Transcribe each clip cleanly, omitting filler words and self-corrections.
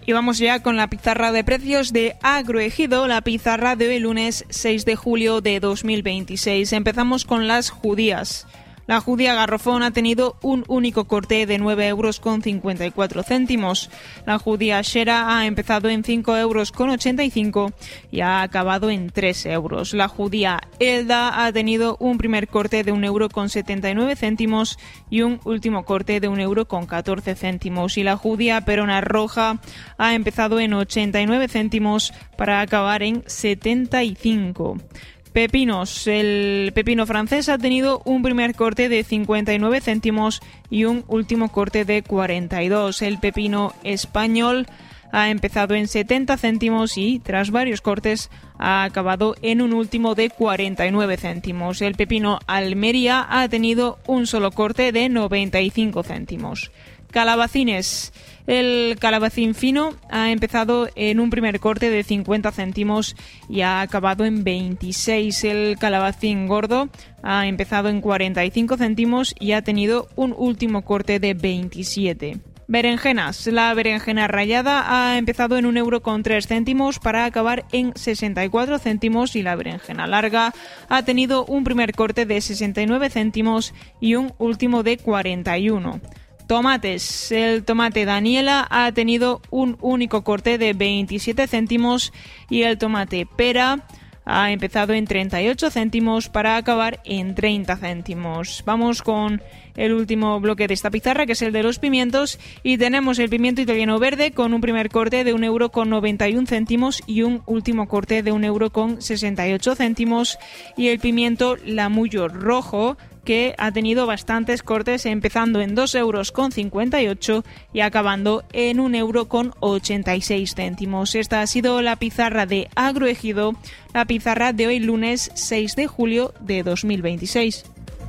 Y vamos ya con la pizarra de precios de Agroejido, la pizarra de hoy lunes 6 de julio de 2026. Empezamos con las judías. La judía garrofón ha tenido un único corte de 9,54 €. La judía shera ha empezado en 5,85 € y ha acabado en 3 €. La judía elda ha tenido un primer corte de 1,79 € y un último corte de 1,14 € y la judía perona roja ha empezado en 89 céntimos para acabar en 75. Pepinos. El pepino francés ha tenido un primer corte de 59 céntimos y un último corte de 42. El pepino español ha empezado en 70 céntimos y, tras varios cortes, ha acabado en un último de 49 céntimos. El pepino Almería ha tenido un solo corte de 95 céntimos. Calabacines. El calabacín fino ha empezado en un primer corte de 50 céntimos y ha acabado en 26. El calabacín gordo ha empezado en 45 céntimos y ha tenido un último corte de 27. Berenjenas. La berenjena rallada ha empezado en 1,03 € para acabar en 64 céntimos y la berenjena larga ha tenido un primer corte de 69 céntimos y un último de 41. Tomates. El tomate Daniela ha tenido un único corte de 27 céntimos y el tomate pera ha empezado en 38 céntimos para acabar en 30 céntimos. Vamos con el último bloque de esta pizarra, que es el de los pimientos, y tenemos el pimiento italiano verde con un primer corte de 1,91 € y un último corte de 1,68 € y el pimiento lamullo rojo, que ha tenido bastantes cortes, empezando en 2,58 € y acabando en 1,86 €. Esta ha sido la pizarra de Agroejido, la pizarra de hoy lunes 6 de julio de 2026.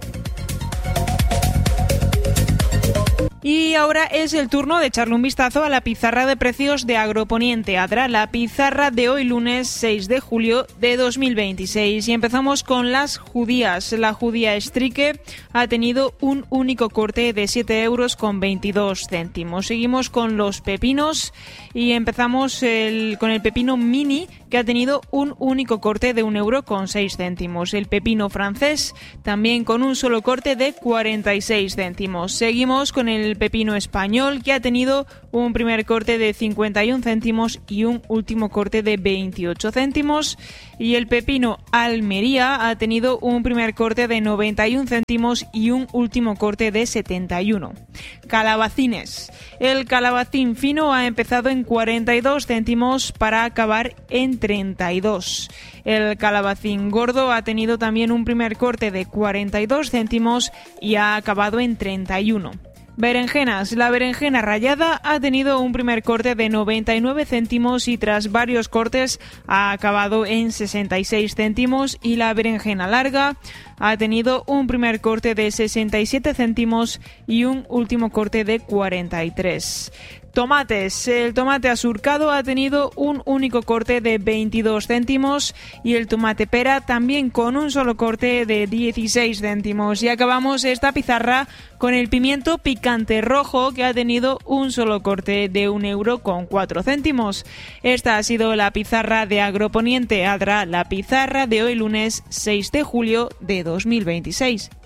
Y ahora es el turno de echarle un vistazo a la pizarra de precios de Agroponiente Adra, la pizarra de hoy lunes 6 de julio de 2026. Y empezamos con las judías. La judía Strike ha tenido un único corte de 7,22 €. Seguimos con los pepinos y empezamos con el pepino mini, que ha tenido un único corte de 1,06 €. El pepino francés también con un solo corte de 46 céntimos. Seguimos con el pepino español, que ha tenido un primer corte de 51 céntimos y un último corte de 28 céntimos. Y el pepino Almería ha tenido un primer corte de 91 céntimos y un último corte de 71. Calabacines. El calabacín fino ha empezado en 42 céntimos para acabar en 32. El calabacín gordo ha tenido también un primer corte de 42 céntimos y ha acabado en 31. Berenjenas. La berenjena rallada ha tenido un primer corte de 99 céntimos y tras varios cortes ha acabado en 66 céntimos y la berenjena larga ha tenido un primer corte de 67 céntimos y un último corte de 43. Tomates. El tomate asurcado ha tenido un único corte de 22 céntimos y el tomate pera también con un solo corte de 16 céntimos. Y acabamos esta pizarra con el pimiento picante rojo, que ha tenido un solo corte de 1,04 €. Esta ha sido la pizarra de Agroponiente Adra, la pizarra de hoy lunes 6 de julio de 2026.